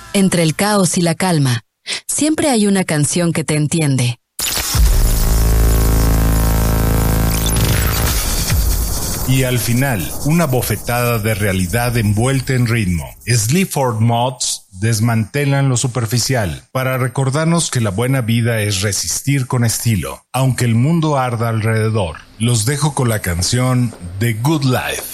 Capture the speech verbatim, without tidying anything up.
Entre el caos y la calma, siempre hay una canción que te entiende. Y al final, una bofetada de realidad envuelta en ritmo. Sleaford Mods desmantelan lo superficial para recordarnos que la buena vida es resistir con estilo, aunque el mundo arda alrededor. Los dejo con la canción The Good Life.